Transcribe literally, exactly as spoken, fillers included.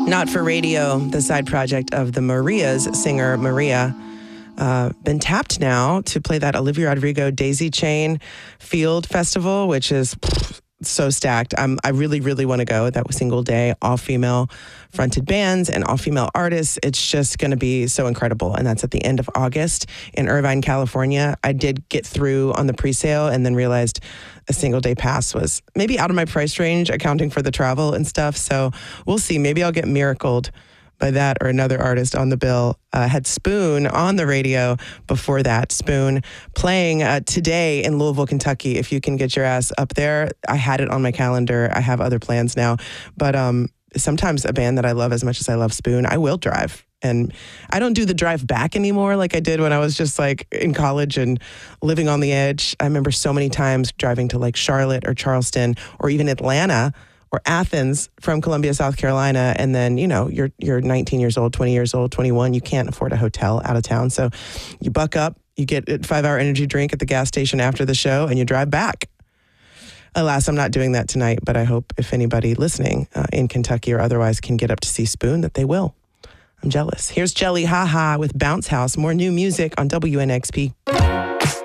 Not for Radio, the side project of the Marias singer Maria. Uh, been tapped now to play that Olivia Rodrigo Daisy Chain Field Festival, which is pff, so stacked. Um, I really, really want to go. That was single day, all female fronted bands and all female artists. It's just going to be so incredible. And that's at the end of August in Irvine, California. I did get through on the pre-sale and then realized a single day pass was maybe out of my price range, accounting for the travel and stuff. So we'll see. Maybe I'll get miracled by that or another artist on the bill. Uh, had Spoon on the radio before that. Spoon playing uh, today in Louisville, Kentucky. If you can get your ass up there. I had it on my calendar. I have other plans now. But um, sometimes a band that I love as much as I love Spoon, I will drive. And I don't do the drive back anymore like I did when I was just like in college and living on the edge. I remember so many times driving to like Charlotte or Charleston or even Atlanta or Athens from Columbia, South Carolina. And then, you know, you're you're nineteen years old, twenty years old, twenty-one. You can't afford a hotel out of town. So you buck up, you get a five-hour energy drink at the gas station after the show, and you drive back. Alas, I'm not doing that tonight, but I hope if anybody listening uh, in Kentucky or otherwise can get up to see Spoon, that they will. I'm jealous. Here's Jelly Ha Ha with Bounce House. More new music on W N X P.